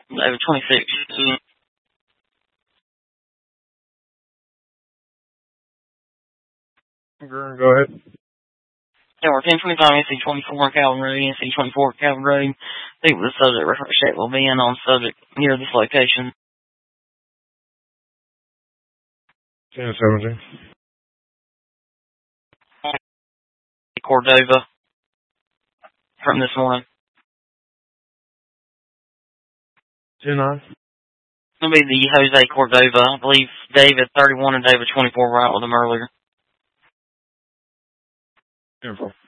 David 26. Go ahead. Tower 1025, NC24, Calvin Road, NC24, Calvin Road. People with the subject reference check will be in on subject near this location. 1017. Cordova from this morning. 10-9. It'll be the Jose Cordova. I believe David 31 and David 24 were out with him earlier. 10-4.